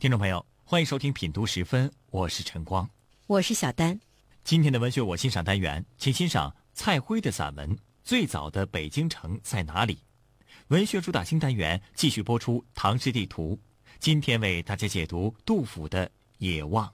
听众朋友，欢迎收听品读时分，我是陈光， 我是小丹。 今天的文学我欣赏单元，请欣赏蔡辉的散文《最早的北京城在哪里》。文学主打新单元继续播出唐诗地图，今天为大家解读杜甫的《野望》。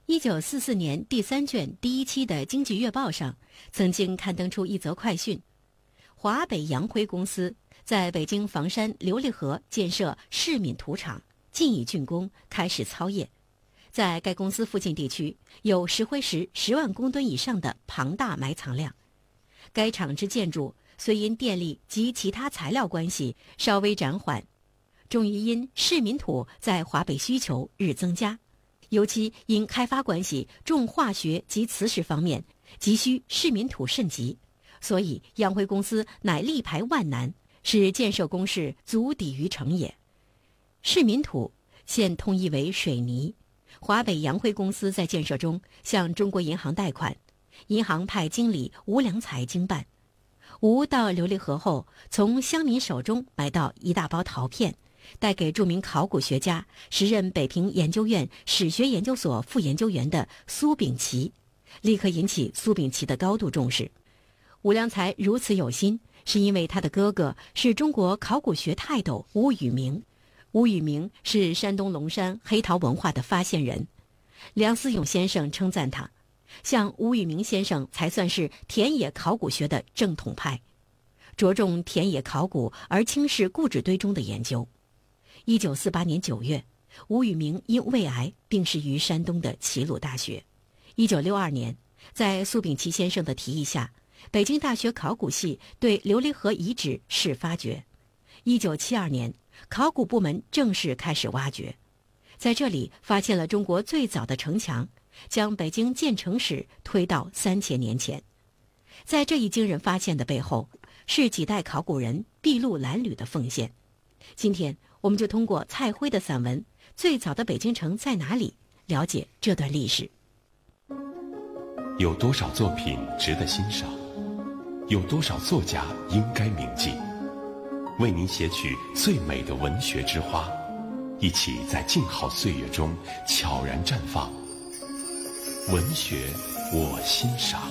1944年第3卷第1期的《经济月报》上曾经刊登出一则快讯：华北洋灰公司在北京房山琉璃河建设市闵土厂，近已竣工，开始操业。在该公司附近地区有石灰石10万公吨以上的庞大埋藏量。该厂之建筑虽因电力及其他材料关系稍微暂缓，终于因市闵土在华北需求日增加，尤其因开发关系重化学及磁石方面，急需市闵土甚急，所以洋灰公司乃力排万难，使建设工事足抵于成也。市闵土现通译为水泥。华北洋灰公司在建设中向中国银行贷款，银行派经理吴良才经办。吴到琉璃河后，从乡民手中买到一大包陶片，带给著名考古学家、时任北平研究院史学研究所副研究员的苏秉琦，立刻引起苏秉琦的高度重视。吴良才如此有心，是因为他的哥哥是中国考古学泰斗吴宇明。吴宇明是山东龙山黑陶文化的发现人，梁思永先生称赞他，像吴宇明先生才算是田野考古学的正统派，着重田野考古而轻视故纸堆中的研究。1948年9月，吴宇明因胃癌病逝于山东的齐鲁大学。1962年，在苏秉琦先生的提议下，北京大学考古系对琉璃河遗址试发掘。1972年，考古部门正式开始挖掘，在这里发现了中国最早的城墙，将北京建城史推到3000年前。在这一惊人发现的背后，是几代考古人筚路蓝缕的奉献。今天我们就通过蔡辉的散文《最早的北京城在哪里》了解这段历史。 有多少作品值得欣赏？有多少作家应该铭记？为您写取最美的文学之花，一起在静好岁月中悄然绽放。文学我欣赏。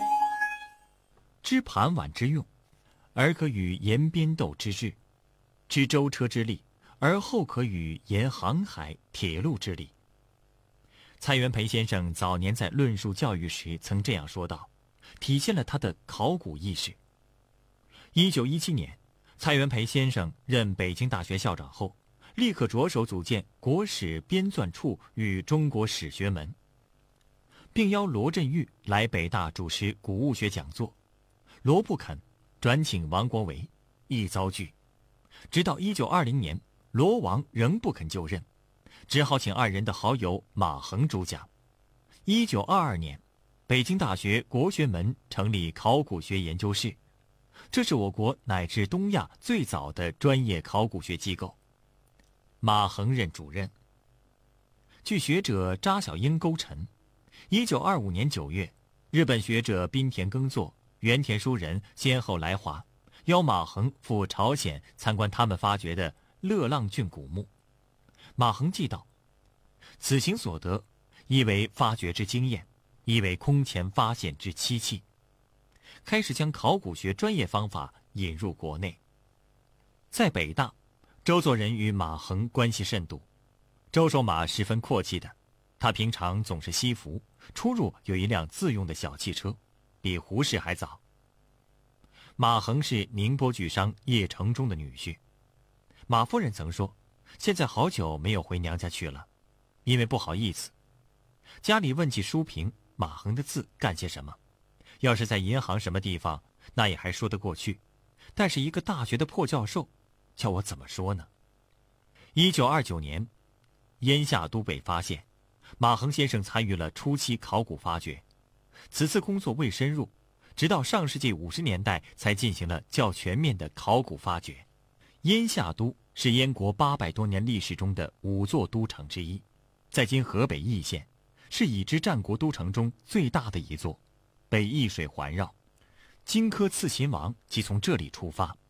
知盘碗之用，而可与言编斗之志；知舟车之力，而后可与言航海铁路之力。蔡元培先生早年在论述教育时曾这样说道，体现了他的考古意识。1917年，蔡元培先生任北京大学校长后，立刻着手组建国史编纂处与中国史学门，并邀罗振玉来北大主持古物学讲座。罗不肯，转请王国维，亦遭拒。直到1920年，罗王仍不肯就任，只好请二人的好友马衡主讲。1922年，北京大学国学门成立考古学研究室，这是我国乃至东亚最早的专业考古学机构。马衡任主任。据学者查小英勾陈，1925年9月，日本学者滨田耕作、原田书人先后来华，邀马衡赴朝鲜参观他们发掘的乐浪郡古墓。马衡记道，此行所得，一为发掘之经验，一为空前发现之凄戚，开始将考古学专业方法引入国内。在北大，周作人与马衡关系甚笃，周守马十分阔气的，他平常总是西服，出入有一辆自用的小汽车，比胡适还早。马衡是宁波巨商叶承忠的女婿。马夫人曾说，现在好久没有回娘家去了，因为不好意思。家里问起书评，马衡的字干些什么？要是在银行什么地方，那也还说得过去，但是一个大学的破教授，叫我怎么说呢？1929年，燕下都被发现，马衡先生参与了初期考古发掘。此次工作未深入，直到上世纪50年代才进行了较全面的考古发掘。燕下都是燕国800多年历史中的5座都城之一，在今河北易县，是已知战国都城中最大的一座，被易水环绕。荆轲刺秦王即从这里出发。